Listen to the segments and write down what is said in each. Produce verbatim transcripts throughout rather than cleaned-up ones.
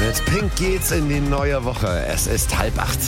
Mit Pink geht's in die neue Woche. Es ist halb acht.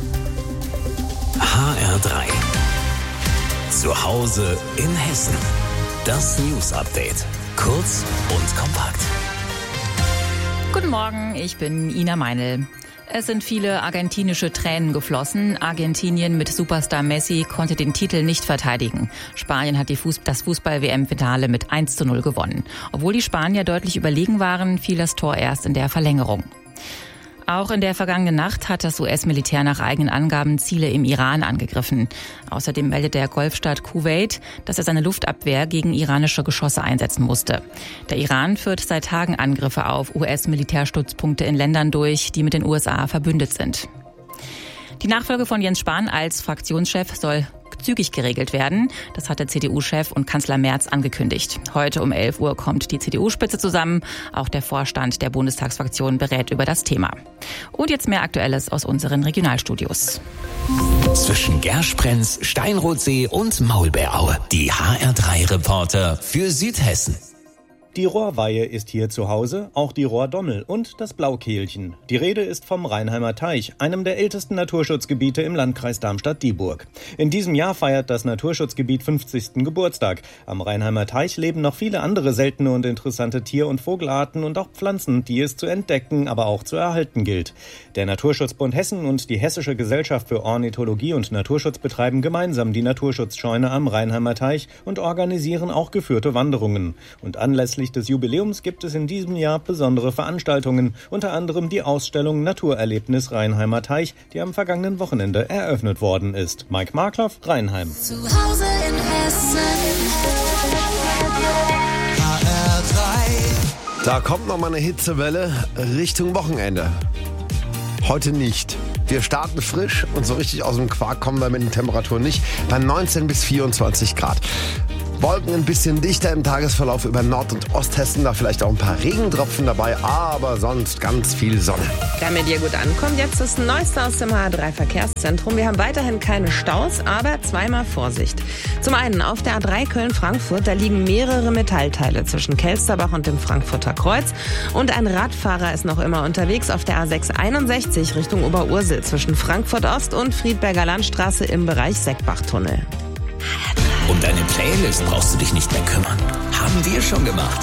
H R drei. Zu Hause in Hessen. Das News Update. Kurz und kompakt. Guten Morgen, ich bin Ina Meinl. Es sind viele argentinische Tränen geflossen. Argentinien mit Superstar Messi konnte den Titel nicht verteidigen. Spanien hat die Fuß- das Fußball-W M-Finale mit eins zu null gewonnen. Obwohl die Spanier deutlich überlegen waren, fiel das Tor erst in der Verlängerung. Auch in der vergangenen Nacht hat das U S-Militär nach eigenen Angaben Ziele im Iran angegriffen. Außerdem meldet der Golfstaat Kuwait, dass er seine Luftabwehr gegen iranische Geschosse einsetzen musste. Der Iran führt seit Tagen Angriffe auf U S-Militärstützpunkte in Ländern durch, die mit den U S A verbündet sind. Die Nachfolge von Jens Spahn als Fraktionschef soll zügig geregelt werden. Das hat der C D U-Chef und Kanzler Merz angekündigt. Heute um elf Uhr kommt die C D U-Spitze zusammen. Auch der Vorstand der Bundestagsfraktion berät über das Thema. Und jetzt mehr Aktuelles aus unseren Regionalstudios. Zwischen Gersprenz, Steinrotsee und Maulbeeraue. Die H R drei Reporter für Südhessen. Die Rohrweihe ist hier zu Hause, auch die Rohrdommel und das Blaukehlchen. Die Rede ist vom Rheinheimer Teich, einem der ältesten Naturschutzgebiete im Landkreis Darmstadt-Dieburg. In diesem Jahr feiert das Naturschutzgebiet fünfzigsten Geburtstag. Am Rheinheimer Teich leben noch viele andere seltene und interessante Tier- und Vogelarten und auch Pflanzen, die es zu entdecken, aber auch zu erhalten gilt. Der Naturschutzbund Hessen und die Hessische Gesellschaft für Ornithologie und Naturschutz betreiben gemeinsam die Naturschutzscheune am Rheinheimer Teich und organisieren auch geführte Wanderungen. Und anlässlich des Jubiläums gibt es in diesem Jahr besondere Veranstaltungen, unter anderem die Ausstellung Naturerlebnis Rheinheimer Teich, die am vergangenen Wochenende eröffnet worden ist. Mike Markloff, Rheinheim. Zu Hause in Hessen. H R drei. Da kommt noch mal eine Hitzewelle Richtung Wochenende. Heute nicht. Wir starten frisch und so richtig aus dem Quark kommen wir mit den Temperaturen nicht. Bei neunzehn bis vierundzwanzig Grad. Wolken ein bisschen dichter im Tagesverlauf über Nord- und Osthessen, da vielleicht auch ein paar Regentropfen dabei, aber sonst ganz viel Sonne. Damit ihr gut ankommt, jetzt das Neueste aus dem H R drei Verkehrszentrum. Wir haben weiterhin keine Staus, aber zweimal Vorsicht. Zum einen auf der A drei Köln-Frankfurt, da liegen mehrere Metallteile zwischen Kelsterbach und dem Frankfurter Kreuz. Und ein Radfahrer ist noch immer unterwegs auf der A sechs einundsechzig Richtung Oberursel zwischen Frankfurt Ost und Friedberger Landstraße im Bereich Seckbachtunnel. Um deine Playlist brauchst du dich nicht mehr kümmern. Haben wir schon gemacht.